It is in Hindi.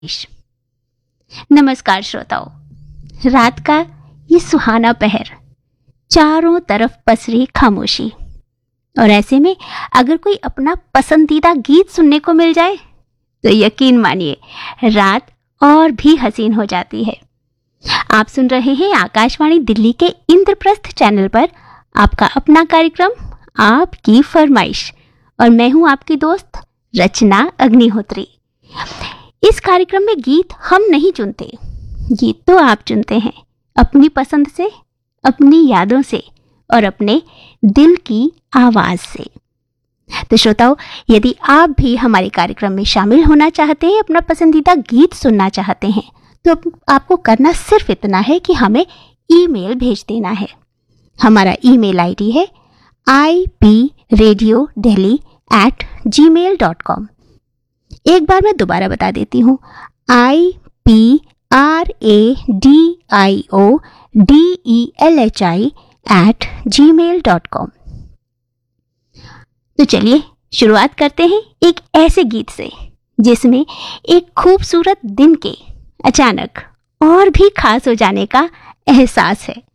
नमस्कार श्रोताओ, रात का ये सुहाना पहर, चारों तरफ पसरी खामोशी, और ऐसे में अगर कोई अपना पसंदीदा गीत सुनने को मिल जाए तो यकीन मानिए रात और भी हसीन हो जाती है। आप सुन रहे हैं आकाशवाणी दिल्ली के इंद्रप्रस्थ चैनल पर आपका अपना कार्यक्रम आपकी फरमाइश, और मैं हूं आपकी दोस्त रचना अग्निहोत्री। इस कार्यक्रम में गीत हम नहीं चुनते, गीत तो आप चुनते हैं अपनी पसंद से, अपनी यादों से और अपने दिल की आवाज से। तो श्रोताओ, यदि आप भी हमारे कार्यक्रम में शामिल होना चाहते हैं, अपना पसंदीदा गीत सुनना चाहते हैं, तो आपको करना सिर्फ इतना है कि हमें ईमेल भेज देना है। हमारा ईमेल आईडी है ipradiodehli@gmail.com। एक बार मैं दोबारा बता देती हूँ, ipradiodehli@gmail.com। तो चलिए शुरुआत करते हैं एक ऐसे गीत से जिसमें एक खूबसूरत दिन के अचानक और भी खास हो जाने का एहसास है।